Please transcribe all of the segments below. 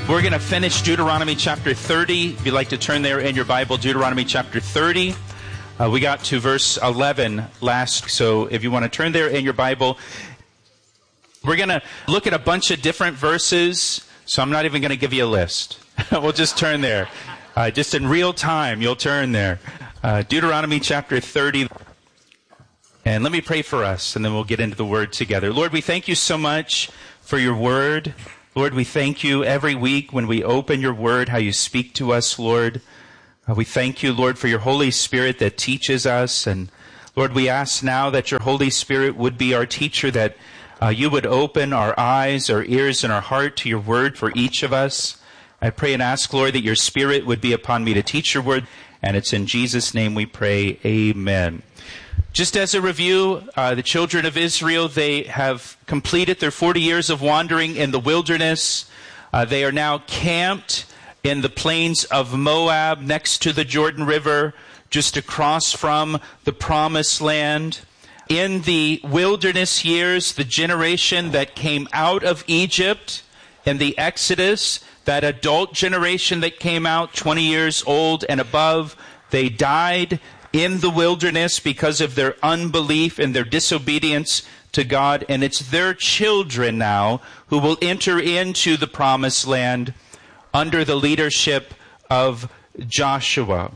We're going to finish Deuteronomy chapter 30. If you'd like to turn there in your Bible, Deuteronomy chapter 30. We got to verse 11 last, so if you want to turn there in your Bible, we're going to look at a bunch of different verses, so I'm not even going to give you a list. We'll just turn there. Just in real time, you'll turn there. Deuteronomy chapter 30. And let me pray for us, and then we'll get into the Word together. Lord, we thank you so much for your Word. Lord, we thank you every week when we open your Word, how you speak to us, Lord. We thank you, Lord, for your Holy Spirit that teaches us. And Lord, we ask now that your Holy Spirit would be our teacher, that you would open our eyes, our ears, and our heart to your Word for each of us. I pray and ask, Lord, that your Spirit would be upon me to teach your Word. And it's in Jesus' name we pray. Amen. Just as a review, the children of Israel, they have completed their 40 years of wandering in the wilderness. They are now camped in the plains of Moab next to the Jordan River, just across from the Promised Land. In the wilderness years, the generation that came out of Egypt in the Exodus, that adult generation that came out 20 years old and above, they died in the wilderness because of their unbelief and their disobedience to God. And it's their children now who will enter into the Promised Land under the leadership of Joshua.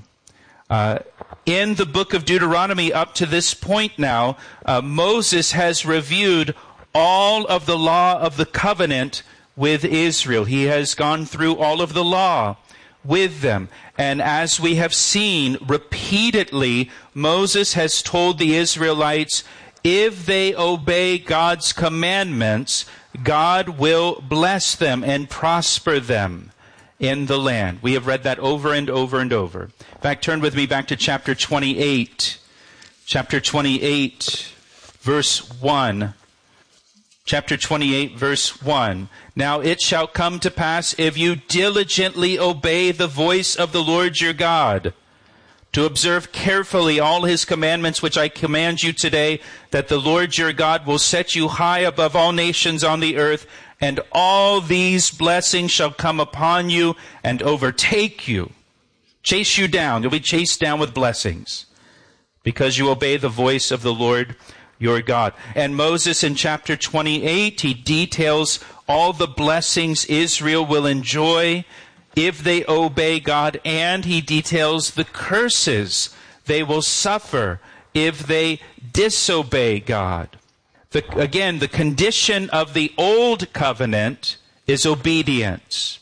In the book of Deuteronomy up to this point now, Moses has reviewed all of the law of the covenant with Israel. He has gone through all of the law with them. And as we have seen repeatedly, Moses has told the Israelites, if they obey God's commandments, God will bless them and prosper them in the land. We have read that over and over and over. In fact, turn with me back to chapter 28. Chapter 28, verse 1. Chapter 28, verse 1. Now it shall come to pass, if you diligently obey the voice of the Lord your God, to observe carefully all his commandments which I command you today, that the Lord your God will set you high above all nations on the earth, and all these blessings shall come upon you and overtake you. Chase you down. You'll be chased down with blessings, because you obey the voice of the Lord your God. And Moses in chapter 28, he details all the blessings Israel will enjoy if they obey God, and he details the curses they will suffer if they disobey God. Again, the condition of the old covenant is obedience.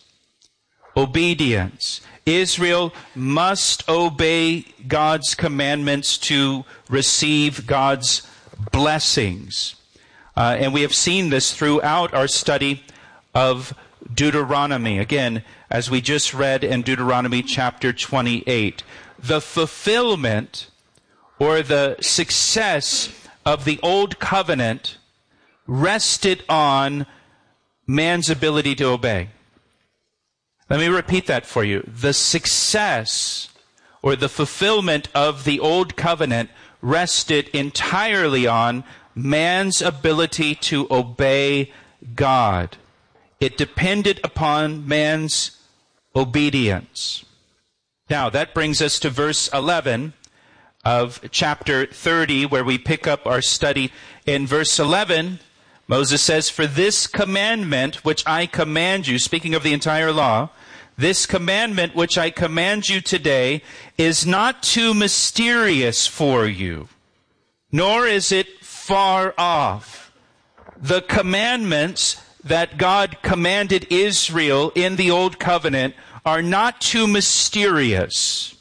Obedience. Israel must obey God's commandments to receive God's blessings. And we have seen this throughout our study of Deuteronomy. Again, as we just read in Deuteronomy chapter 28. The fulfillment or the success of the old covenant rested on man's ability to obey. Let me repeat that for you. The success or the fulfillment of the old covenant rested entirely on man's ability to obey God. It depended upon man's obedience. Now, that brings us to verse 11 of chapter 30, where we pick up our study. In verse 11, Moses says, for this commandment which I command you, speaking of the entire law, this commandment which I command you today is not too mysterious for you, nor is it far off. The commandments that God commanded Israel in the Old Covenant are not too mysterious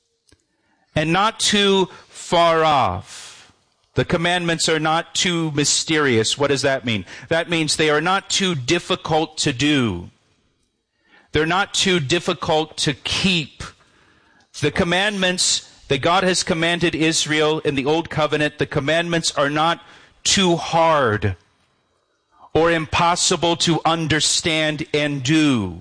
and not too far off. The commandments are not too mysterious. What does that mean? That means they are not too difficult to do. They're not too difficult to keep. The commandments that God has commanded Israel in the Old Covenant, the commandments are not too hard or impossible to understand and do.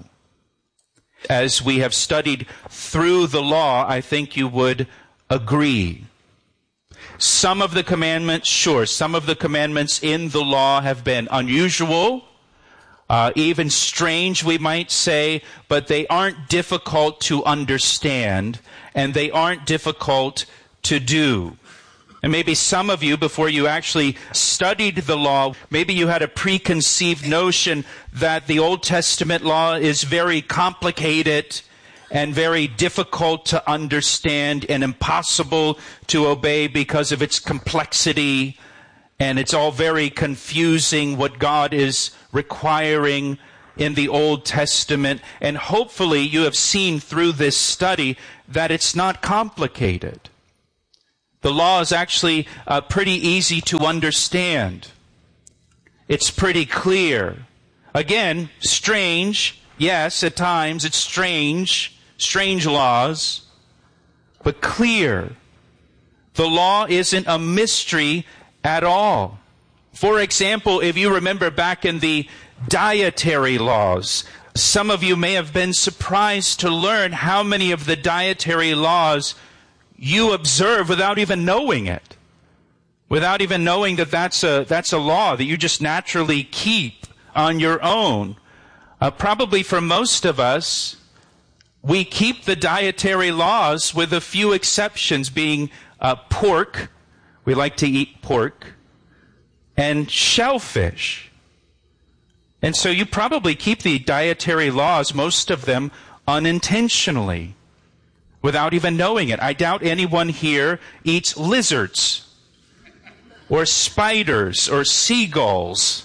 As we have studied through the law, I think you would agree. Some of the commandments, sure, some of the commandments in the law have been unusual, even strange, we might say, but they aren't difficult to understand, and they aren't difficult to do. And maybe some of you, before you actually studied the law, maybe you had a preconceived notion that the Old Testament law is very complicated and very difficult to understand and impossible to obey because of its complexity, and it's all very confusing what God is requiring in the Old Testament. And hopefully you have seen through this study that it's not complicated. The law is actually pretty easy to understand. It's pretty clear. Again, strange. Yes, at times it's strange laws, but clear. The law isn't a mystery at all. For example, if you remember back in the dietary laws, some of you may have been surprised to learn how many of the dietary laws you observe without even knowing it. Without even knowing that that's a law that you just naturally keep on your own. Probably for most of us, we keep the dietary laws with a few exceptions, being pork. We like to eat pork. And shellfish. And so you probably keep the dietary laws, most of them, unintentionally, without even knowing it. I doubt anyone here eats lizards or spiders or seagulls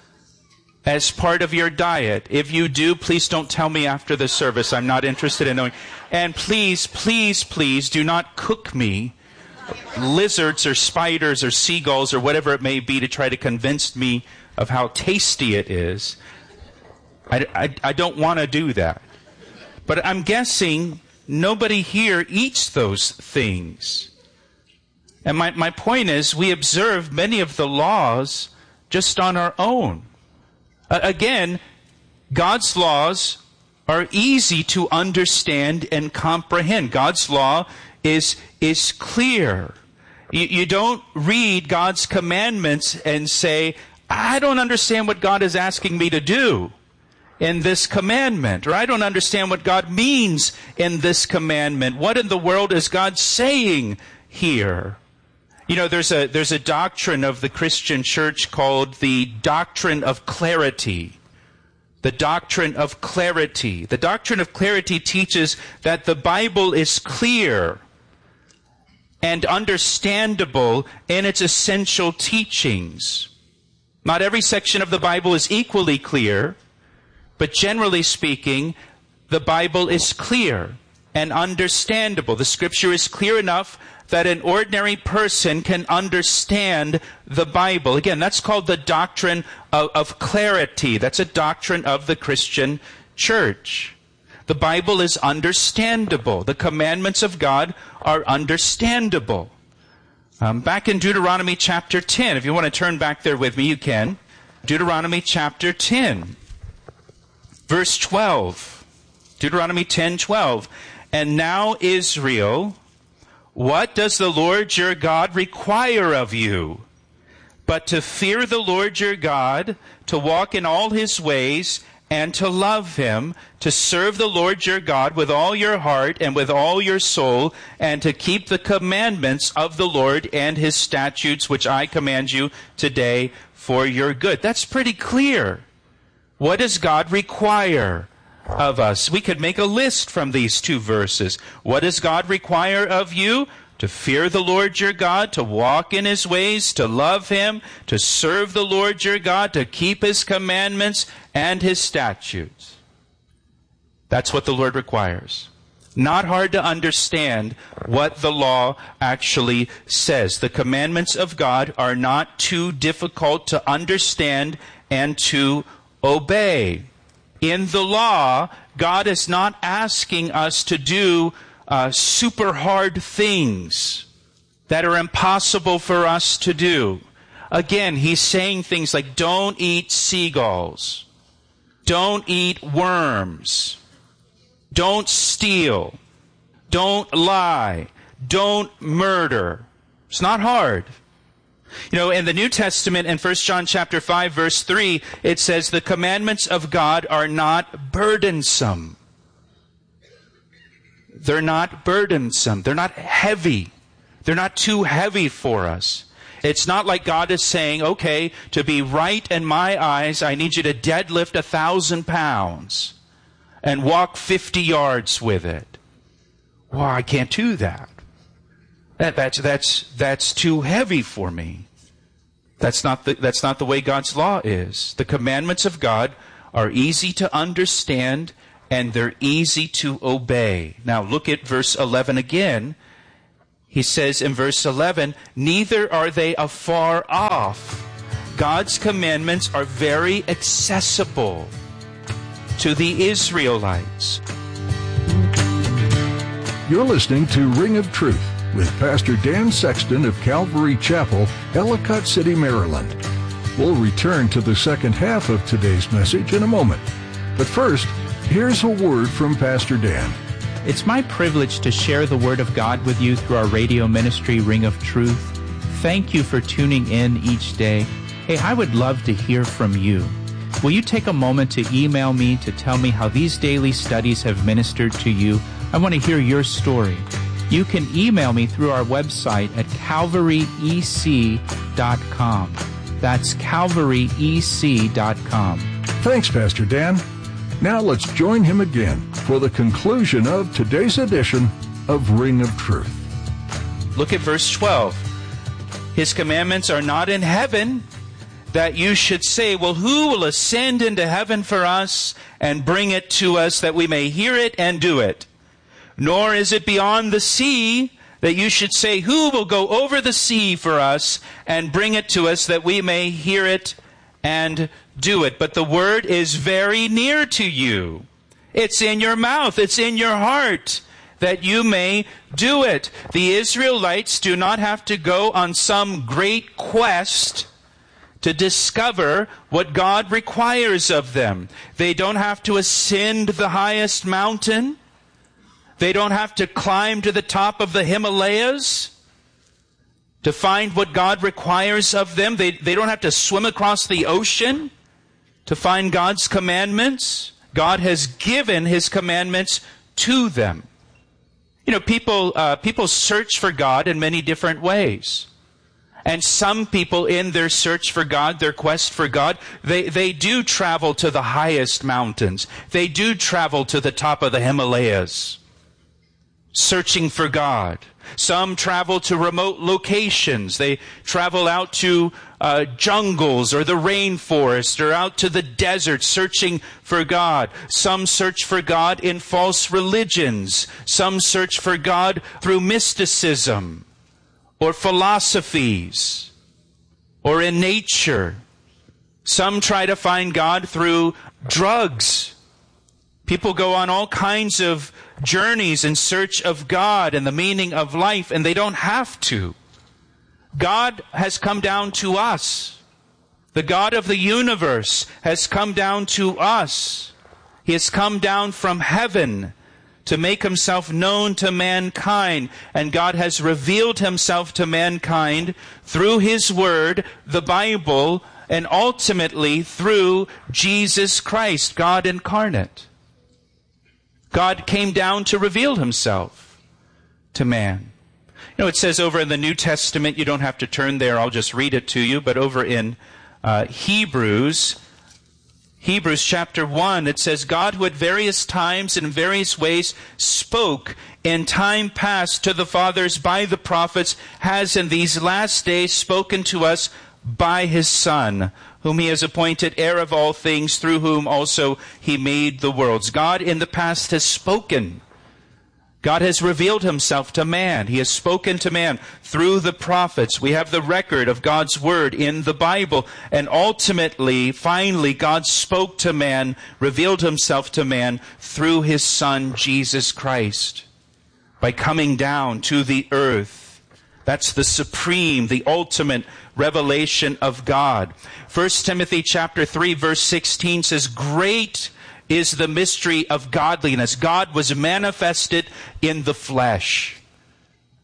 as part of your diet. If you do, please don't tell me after the service. I'm not interested in knowing. And please, please, please do not cook me lizards or spiders or seagulls or whatever it may be to try to convince me of how tasty it is. I don't want to do that. But I'm guessing nobody here eats those things. And my point is, we observe many of the laws just on our own. Again, God's laws are easy to understand and comprehend. God's law is clear. You don't read God's commandments and say, I don't understand what God is asking me to do in this commandment, or I don't understand what God means in this commandment. What in the world is God saying here? You know, there's a doctrine of the Christian church called the doctrine of clarity. The doctrine of clarity. The doctrine of clarity teaches that the Bible is clear and understandable in its essential teachings. Not every section of the Bible is equally clear, but generally speaking, the Bible is clear and understandable. The Scripture is clear enough that an ordinary person can understand the Bible. Again, that's called the doctrine of clarity. That's a doctrine of the Christian church. The Bible is understandable. The commandments of God are understandable. Back in Deuteronomy chapter 10, if you want to turn back there with me, you can. Deuteronomy chapter 10, verse 12. Deuteronomy 10:12. And now, Israel, what does the Lord your God require of you? But to fear the Lord your God, to walk in all his ways, and to love him, to serve the Lord your God with all your heart and with all your soul, and to keep the commandments of the Lord and his statutes, which I command you today for your good. That's pretty clear. What does God require of us? We could make a list from these two verses. What does God require of you? To fear the Lord your God, to walk in his ways, to love him, to serve the Lord your God, to keep his commandments and his statutes. That's what the Lord requires. Not hard to understand what the law actually says. The commandments of God are not too difficult to understand and to obey. In the law, God is not asking us to do super hard things that are impossible for us to do. Again, he's saying things like, don't eat seagulls. Don't eat worms. Don't steal. Don't lie. Don't murder. It's not hard. In the New Testament, in 1 John chapter 5, verse 3, it says, the commandments of God are not burdensome. They're not burdensome. They're not heavy. They're not too heavy for us. It's not like God is saying, okay, to be right in my eyes, I need you to deadlift 1,000 pounds and walk 50 yards with it. Well, I can't do that. That's too heavy for me. That's not the way God's law is. The commandments of God are easy to understand and they're easy to obey. Now look at verse 11 again. He says in verse 11, neither are they afar off. God's commandments are very accessible to the Israelites. You're listening to Ring of Truth with Pastor Dan Sexton of Calvary Chapel, Ellicott City, Maryland. We'll return to the second half of today's message in a moment. But first, here's a word from Pastor Dan. It's my privilege to share the Word of God with you through our radio ministry, Ring of Truth. Thank you for tuning in each day. Hey, I would love to hear from you. Will you take a moment to email me to tell me how these daily studies have ministered to you? I want to hear your story. You can email me through our website at calvaryec.com. That's calvaryec.com. Thanks, Pastor Dan. Now let's join him again for the conclusion of today's edition of Ring of Truth. Look at verse 12. His commandments are not in heaven, that you should say, well, who will ascend into heaven for us and bring it to us that we may hear it and do it? Nor is it beyond the sea, that you should say, who will go over the sea for us and bring it to us that we may hear it and do it. But the word is very near to you. It's in your mouth. It's in your heart, that you may do it. The Israelites do not have to go on some great quest to discover what God requires of them. They don't have to ascend the highest mountain. They don't have to climb to the top of the Himalayas to find what God requires of them. They don't have to swim across the ocean to find God's commandments. God has given His commandments to them. People search for God in many different ways. And some people in their search for God, their quest for God, they do travel to the highest mountains. They do travel to the top of the Himalayas, searching for God. Some travel to remote locations. They travel out to jungles or the rainforest or out to the desert searching for God. Some search for God in false religions. Some search for God through mysticism or philosophies or in nature. Some try to find God through drugs. People go on all kinds of journeys in search of God and the meaning of life, and they don't have to. God has come down to us. The God of the universe has come down to us. He has come down from heaven to make Himself known to mankind, and God has revealed Himself to mankind through His Word, the Bible, and ultimately through Jesus Christ, God incarnate. God came down to reveal Himself to man. It says over in the New Testament, you don't have to turn there, I'll just read it to you, but over in Hebrews chapter 1, it says, God who at various times and in various ways spoke in time past to the fathers by the prophets, has in these last days spoken to us by His Son, whom He has appointed heir of all things, through whom also He made the worlds. God in the past has spoken. God has revealed Himself to man. He has spoken to man through the prophets. We have the record of God's Word in the Bible. And ultimately, finally, God spoke to man, revealed Himself to man through His Son, Jesus Christ, by coming down to the earth. That's the supreme, the ultimate revelation of God. 1 Timothy chapter 3, verse 16 says, great is the mystery of godliness. God was manifested in the flesh.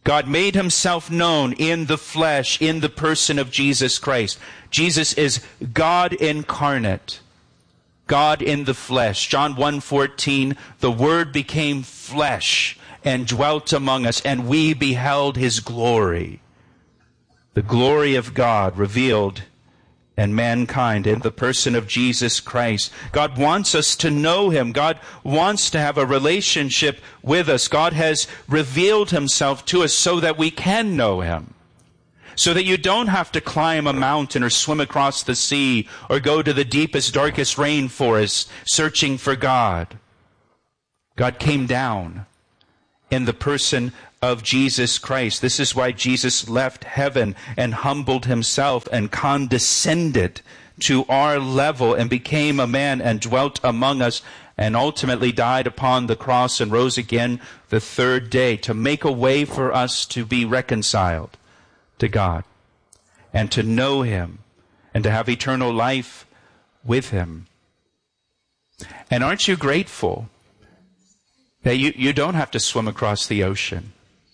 God made himself known in the flesh, in the person of Jesus Christ. Jesus is God incarnate, God in the flesh. John 1:14, the Word became flesh and dwelt among us, and we beheld his glory. The glory of God revealed in mankind in the person of Jesus Christ. God wants us to know him. God wants to have a relationship with us. God has revealed himself to us so that we can know him. So that you don't have to climb a mountain or swim across the sea or go to the deepest, darkest rainforest searching for God. God came down in the person of Jesus Christ. This is why Jesus left heaven and humbled himself and condescended to our level and became a man and dwelt among us and ultimately died upon the cross and rose again the third day to make a way for us to be reconciled to God and to know him and to have eternal life with him. And aren't you grateful that you don't have to swim across the ocean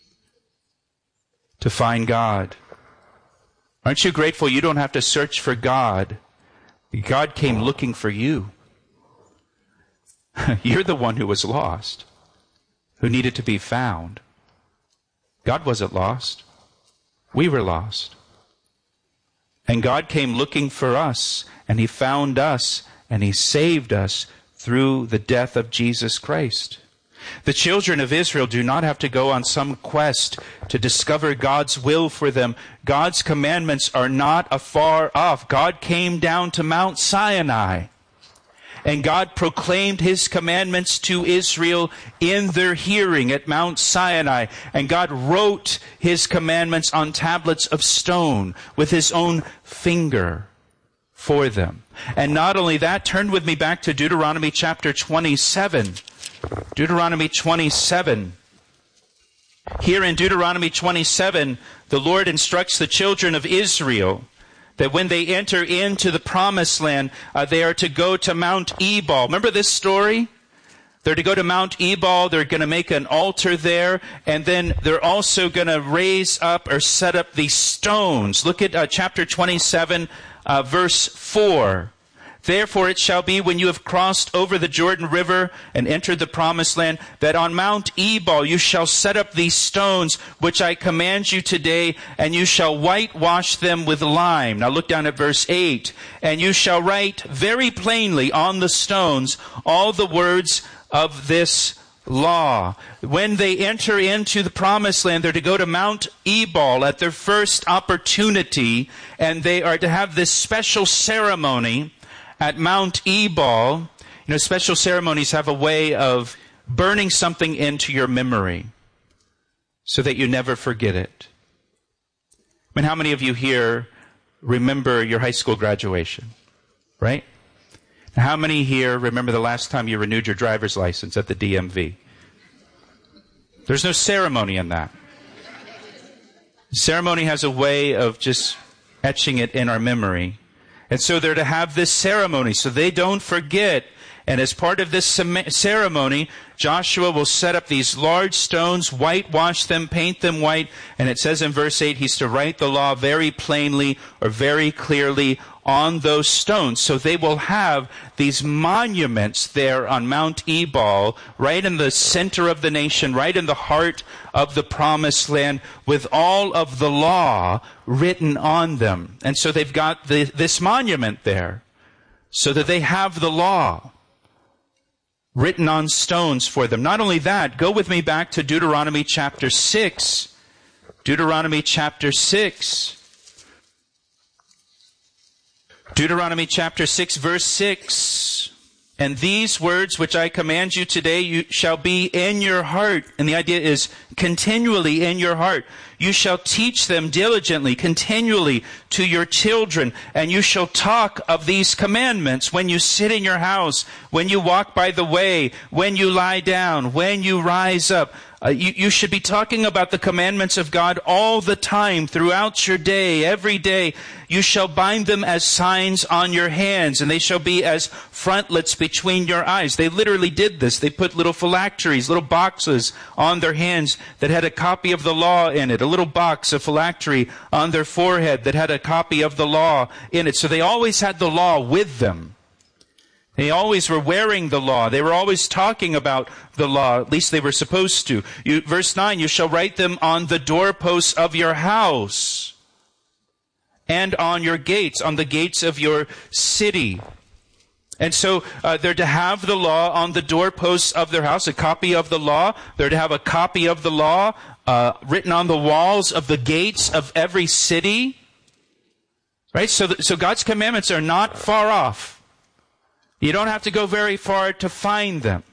to find God? Aren't you grateful you don't have to search for God? God came looking for you. You're the one who was lost, who needed to be found. God wasn't lost. We were lost. And God came looking for us, and he found us, and he saved us through the death of Jesus Christ. The children of Israel do not have to go on some quest to discover God's will for them. God's commandments are not afar off. God came down to Mount Sinai, and God proclaimed his commandments to Israel in their hearing at Mount Sinai. And God wrote his commandments on tablets of stone with his own finger for them. And not only that, turn with me back to Deuteronomy chapter 27. Deuteronomy 27. Here in Deuteronomy 27, the Lord instructs the children of Israel that when they enter into the promised land, they are to go to Mount Ebal. Remember this story? They're to go to Mount Ebal. They're going to make an altar there. And then they're also going to raise up or set up these stones. Look at chapter 27, verse 4. Therefore it shall be when you have crossed over the Jordan River and entered the promised land, that on Mount Ebal you shall set up these stones which I command you today, and you shall whitewash them with lime. Now look down at verse 8. And you shall write very plainly on the stones all the words of this law. When they enter into the promised land, they're to go to Mount Ebal at their first opportunity, and they are to have this special ceremony at Mount Ebal. You know, special ceremonies have a way of burning something into your memory so that you never forget it. I mean, how many of you here remember your high school graduation, right? How many here remember the last time you renewed your driver's license at the DMV? There's no ceremony in that. Ceremony has a way of just etching it in our memory. And so they're to have this ceremony so they don't forget. And as part of this ceremony, Joshua will set up these large stones, whitewash them, paint them white. And it says in verse 8, he's to write the law very plainly or very clearly on those stones. So they will have these monuments there on Mount Ebal, right in the center of the nation, right in the heart of the promised land, with all of the law written on them. And so they've got this monument there so that they have the law written on stones for them. Not only that, go with me back to Deuteronomy chapter 6. Deuteronomy chapter 6. Deuteronomy chapter 6, verse 6. And these words which I command you today, you shall be in your heart. And the idea is continually in your heart. You shall teach them diligently, continually to your children, and you shall talk of these commandments when you sit in your house, when you walk by the way, when you lie down, when you rise up. You should be talking about the commandments of God all the time, throughout your day, every day. You shall bind them as signs on your hands, and they shall be as frontlets between your eyes. They literally did this. They put little phylacteries, little boxes on their hands that had a copy of the law in it, a little box, a phylactery on their forehead that had a copy of the law in it. So they always had the law with them. They always were wearing the law. They were always talking about the law. At least they were supposed to. Verse 9, you shall write them on the doorposts of your house and on your gates, on the gates of your city. And so they're to have the law on the doorposts of their house, a copy of the law. They're to have a copy of the law written on the walls of the gates of every city. Right? So God's commandments are not far off. You don't have to go very far to find them.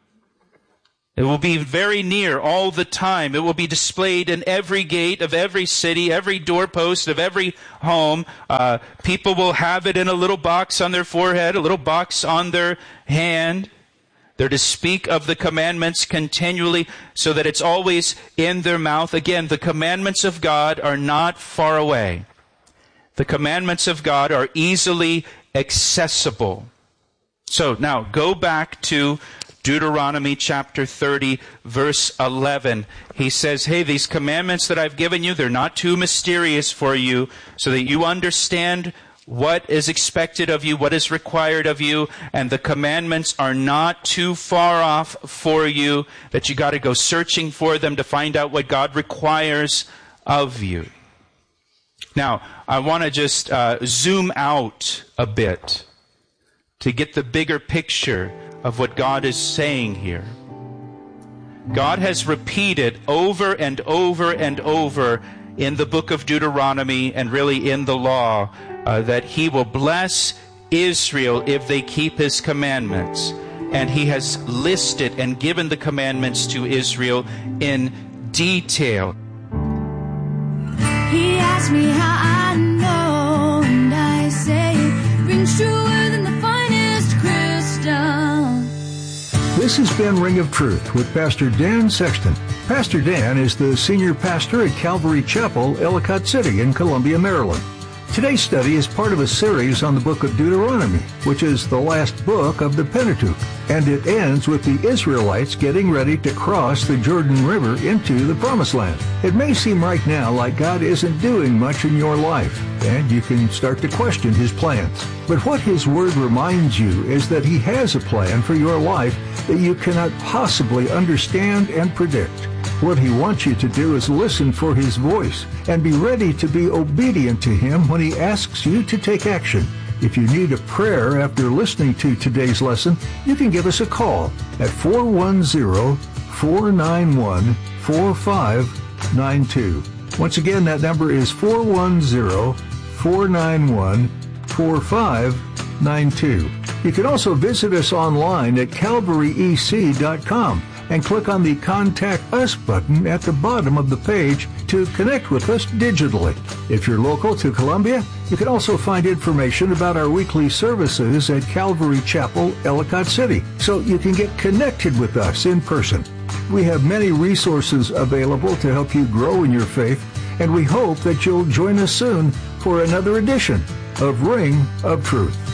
It will be very near all the time. It will be displayed in every gate of every city, every doorpost of every home. People will have it in a little box on their forehead, a little box on their hand. They're to speak of the commandments continually so that it's always in their mouth. Again, the commandments of God are not far away. The commandments of God are easily accessible. So now go back to Deuteronomy chapter 30, verse 11. He says, hey, these commandments that I've given you, they're not too mysterious for you, so that you understand what is expected of you, what is required of you, and the commandments are not too far off for you, that you got to go searching for them to find out what God requires of you. Now, I want to just zoom out a bit to get the bigger picture of what God is saying here. God has repeated over and over and over in the book of Deuteronomy and really in the law that He will bless Israel if they keep His commandments. And He has listed and given the commandments to Israel in detail. He asked me how I know, and I say it rings truer than the finest crystal. This has been Ring of Truth with Pastor Dan Sexton. Pastor Dan is the senior pastor at Calvary Chapel, Ellicott City in Columbia, Maryland. Today's study is part of a series on the book of Deuteronomy, which is the last book of the Pentateuch, and it ends with the Israelites getting ready to cross the Jordan River into the Promised Land. It may seem right now like God isn't doing much in your life, and you can start to question His plans. But what His Word reminds you is that He has a plan for your life that you cannot possibly understand and predict. What He wants you to do is listen for His voice and be ready to be obedient to Him when He asks you to take action. If you need a prayer after listening to today's lesson, you can give us a call at 410-491-4592. Once again, that number is 410-491-4592. You can also visit us online at calvaryec.com and click on the Contact Us button at the bottom of the page to connect with us digitally. If you're local to Columbia, you can also find information about our weekly services at Calvary Chapel, Ellicott City, so you can get connected with us in person. We have many resources available to help you grow in your faith, and we hope that you'll join us soon for another edition of Ring of Truth.